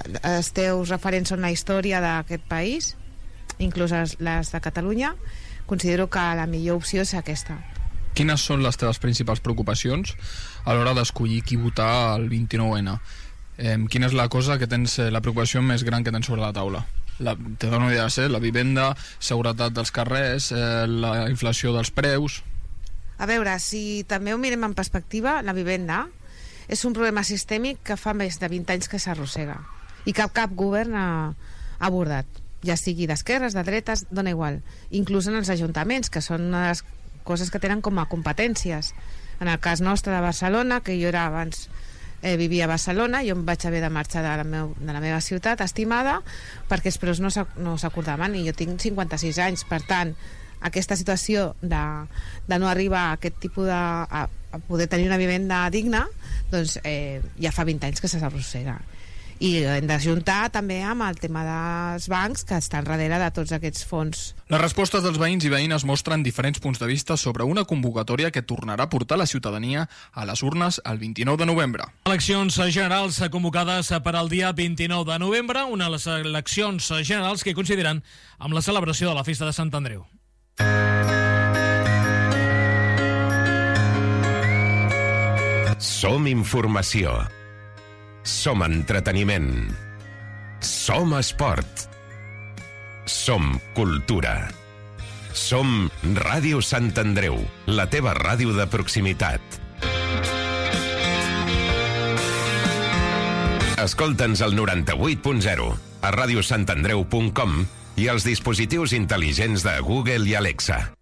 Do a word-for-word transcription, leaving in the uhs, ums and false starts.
els teus referents són la història d'aquest país, inclús les de Catalunya, considero que la millor opció és aquesta. Quines són les teves principals preocupacions a l'hora d'escollir qui votar el vint-i-nou ene? Eh, quina és la cosa que tens, la preocupació més gran que tens sobre la taula? La, te dono una idea de ser, la vivenda, seguretat dels carrers, eh, la inflació dels preus... A veure, si també ho mirem en perspectiva, la vivenda és un problema sistèmic que fa més de vint anys que s'arrossega i que cap govern ha, ha abordat, ja sigui d'esquerres, de dretes, dona igual, inclús en els ajuntaments, que són una de les coses que tenen com a competències. En el cas nostre de Barcelona, que jo era abans eh, vivia a Barcelona, jo em vaig haver de marxar de la, meu, de la meva ciutat estimada perquè els preus no s'acordaven i jo tinc cinquanta-sis anys, per tant aquesta situació de, de no arribar a aquest tipus de... A, a poder tenir una vivenda digna, doncs eh, ja fa vint anys que s'arrossega. I hem d'ajuntar també amb el tema dels bancs que estan darrere de tots aquests fons. Les respostes dels veïns i veïnes mostren diferents punts de vista sobre una convocatòria que tornarà a portar la ciutadania a les urnes el vint-i-nou de novembre. Eleccions generals convocades per al dia vint-i-nou de novembre, una de les eleccions generals que consideren amb la celebració de la festa de Sant Andreu. Som informació. Som entreteniment. Som esport. Som cultura. Som Ràdio Sant Andreu, la teva ràdio de proximitat. Escolta'ns al noranta-vuit punt zero, a radiosantandreu punt com i als dispositius intel·ligents de Google i Alexa.